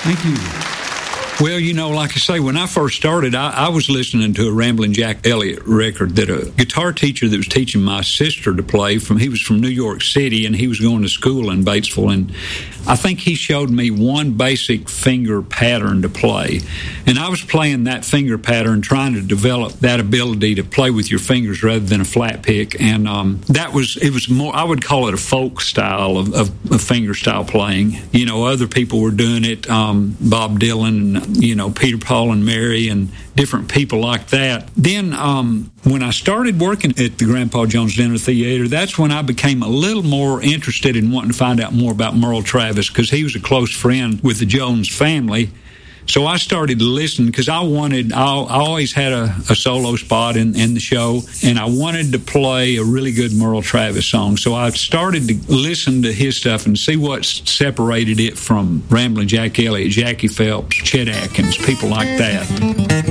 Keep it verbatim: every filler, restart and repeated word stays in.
Thank you. Well, you know, like I say, when I first started, I, I was listening to a Ramblin' Jack Elliott record that a guitar teacher that was teaching my sister to play from, he was from New York City, and he was going to school in Batesville, and I think he showed me one basic finger pattern to play, and I was playing that finger pattern, trying to develop that ability to play with your fingers rather than a flat pick, and um, that was, it was more, I would call it a folk style of, of, of finger style playing. You know, other people were doing it, um, Bob Dylan, and you know, Peter, Paul, and Mary, and different people like that. Then um, when I started working at the Grandpa Jones Dinner Theater, that's when I became a little more interested in wanting to find out more about Merle Travis, because he was a close friend with the Jones family. So I started to listen because I wanted, I, I always had a, a solo spot in, in the show, and I wanted to play a really good Merle Travis song. So I started to listen to his stuff and see what separated it from Ramblin' Jack Elliott, Jackie Phelps, Chet Atkins, people like that.